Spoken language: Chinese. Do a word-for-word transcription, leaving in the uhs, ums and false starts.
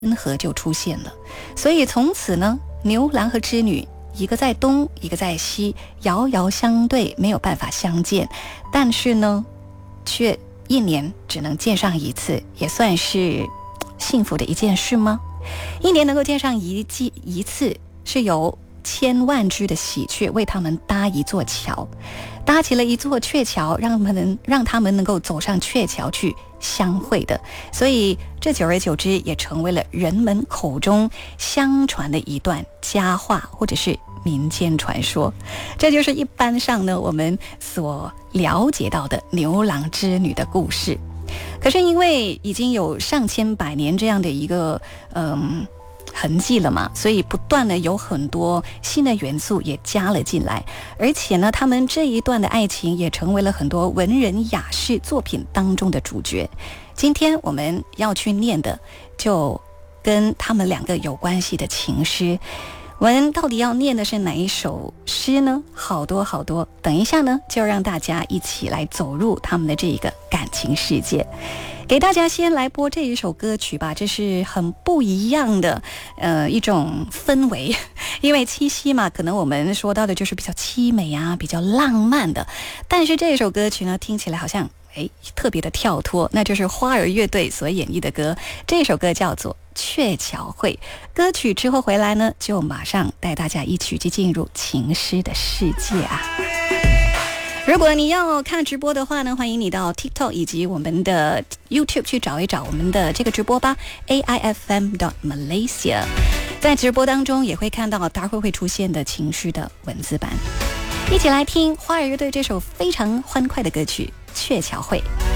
恩和就出现了。所以从此呢，牛郎和织女一个在东，一个在西，遥遥相对，没有办法相见，但是呢，却一年只能见上一次，也算是幸福的一件事吗？一年能够见上一季一次，是由千万只的喜鹊为他们搭一座桥，搭起了一座鹊桥，让他们让他们能够走上鹊桥去相会的。所以这久而久之也成为了人们口中相传的一段佳话，或者是民间传说。这就是一般上呢我们所了解到的牛郎织女的故事。可是因为已经有上千百年这样的一个嗯痕迹了嘛，所以不断的有很多新的元素也加了进来，而且呢，他们这一段的爱情也成为了很多文人雅士作品当中的主角。今天我们要去念的，就跟他们两个有关系的情诗。我们到底要念的是哪一首诗呢？好多好多，等一下呢，就让大家一起来走入他们的这一个感情世界。给大家先来播这一首歌曲吧，这是很不一样的呃一种氛围，因为七夕嘛，可能我们说到的就是比较凄美啊，比较浪漫的，但是这首歌曲呢，听起来好像哎特别的跳脱，那就是花儿乐队所演绎的歌，这首歌叫做《鹊桥会》。歌曲之后回来呢，就马上带大家一起去进入情诗的世界啊。如果你要看直播的话呢，欢迎你到 TikTok 以及我们的 YouTube 去找一找我们的这个直播吧 A I F M dot Malaysia。 在直播当中也会看到待会会出现的情诗的文字版。一起来听花儿乐队这首非常欢快的歌曲《鹊桥会》。